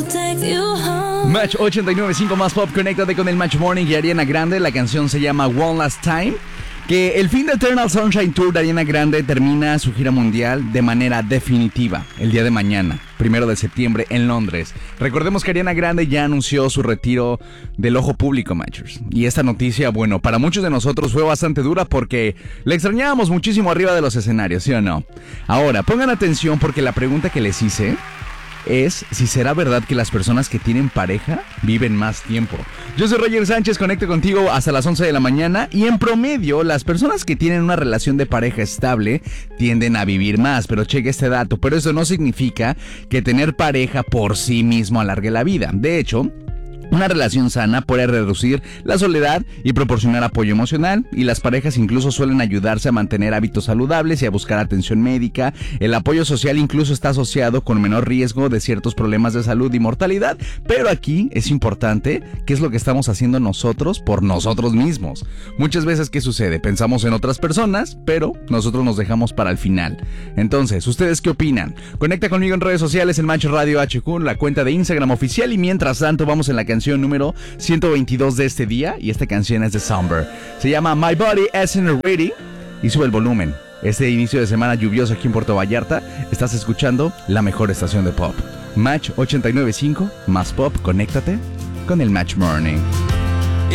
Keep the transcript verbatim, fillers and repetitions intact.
Match ochenta y nueve punto cinco más pop, conéctate con el Match Morning y Ariana Grande. La canción se llama One Last Time. Que el fin del Eternal Sunshine Tour de Ariana Grande termina su gira mundial de manera definitiva el día de mañana, primero de septiembre, en Londres. Recordemos que Ariana Grande ya anunció su retiro del ojo público, Matchers. Y esta noticia, bueno, para muchos de nosotros fue bastante dura porque la extrañábamos muchísimo arriba de los escenarios, ¿sí o no? Ahora, pongan atención porque la pregunta que les hice es si será verdad que las personas que tienen pareja viven más tiempo. Yo soy Roger Sánchez, conecto contigo hasta las once de la mañana y en promedio las personas que tienen una relación de pareja estable tienden a vivir más, pero cheque este dato, pero eso no significa que tener pareja por sí mismo alargue la vida. De hecho, una relación sana puede reducir la soledad y proporcionar apoyo emocional, y las parejas incluso suelen ayudarse a mantener hábitos saludables y a buscar atención médica. El apoyo social incluso está asociado con menor riesgo de ciertos problemas de salud y mortalidad, pero aquí es importante qué es lo que estamos haciendo nosotros por nosotros mismos. Muchas veces, ¿qué sucede? Pensamos en otras personas, pero nosotros nos dejamos para el final. Entonces, ¿ustedes qué opinan? Conecta conmigo en redes sociales, en Match Radio H Q, la cuenta de Instagram oficial, y mientras tanto vamos en la canción número ciento veintidós de este día, y esta canción es de Somber. Se llama My Body Isn't Ready y sube el volumen. Este inicio de semana lluvioso aquí en Puerto Vallarta, estás escuchando la mejor estación de pop. Match ochenta y nueve punto cinco más pop, conéctate con el Match Morning.